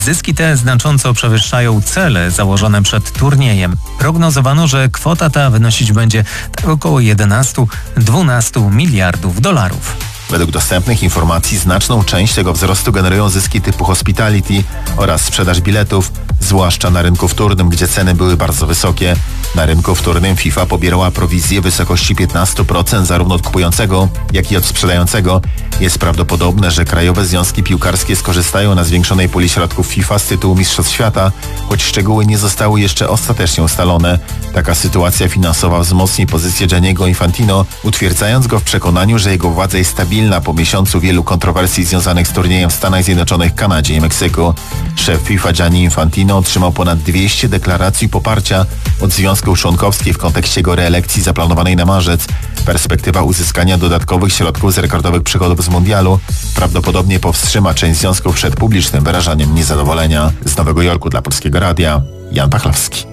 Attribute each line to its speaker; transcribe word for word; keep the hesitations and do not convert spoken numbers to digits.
Speaker 1: Zyski te znacząco przewyższają cele założone przed turniejem. Prognozowano, że kwota ta wynosić będzie tak około jedenaście do dwunastu miliardów dolarów.
Speaker 2: Według dostępnych informacji znaczną część tego wzrostu generują zyski typu hospitality oraz sprzedaż biletów, zwłaszcza na rynku wtórnym, gdzie ceny były bardzo wysokie. Na rynku wtórnym FIFA pobierała prowizję w wysokości piętnaście procent zarówno od kupującego, jak i od sprzedającego. Jest prawdopodobne, że krajowe związki piłkarskie skorzystają na zwiększonej puli środków FIFA z tytułu Mistrzostw Świata, choć szczegóły nie zostały jeszcze ostatecznie ustalone. Taka sytuacja finansowa wzmocni pozycję Gianniego Infantino, utwierdzając go w przekonaniu, że jego władza jest stabilna po miesiącu wielu kontrowersji związanych z turniejem w Stanach Zjednoczonych, Kanadzie i Meksyku. Szef FIFA Gianni Infantino otrzymał ponad dwieście deklaracji poparcia od związków członkowskich w kontekście jego reelekcji zaplanowanej na marzec. Perspektywa uzyskania dodatkowych środków z rekordowych przychodów z mundialu prawdopodobnie powstrzyma część związków przed publicznym wyrażaniem niezadowolenia. Z Nowego Jorku dla Polskiego Radia Jan Pachlowski.